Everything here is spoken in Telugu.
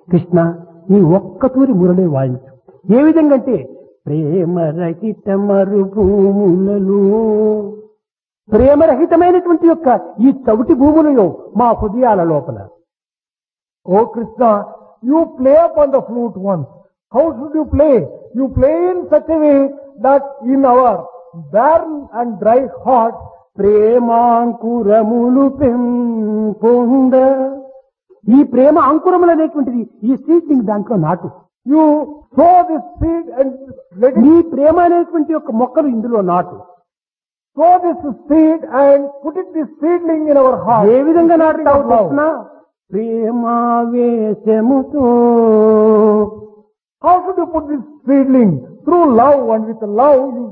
కృష్ణ నీ ఒక్కతూరి మురళి వాయించు. ఏ విధంగా అంటే ప్రేమరహిత మరుభూములలో, ప్రేమరహితమైనటువంటి యొక్క ఈ చవిటి భూములలో మా హృదయాల లోపల. Oh Krishna, you play upon the flute once. How should you play? You play in such a way that in our barren and dry hearts, ప్రేమాంకురములు పెంపొంద, ఈ ప్రేమ అంకురములు అనేటువంటిది ఈ సీడ్లింగ్ దాంట్లో నాటు. you sow this seed and let it ఈ ప్రేమ అనేటువంటి యొక్క మొక్కలు ఇందులో నాటు. sow this seed and put it this seedling in our heart. ఏ విధంగా This నాటుతావు seedling of love. Krishna? ప్రేమావేశముతో. How should you put this seedling? Through love, and with love you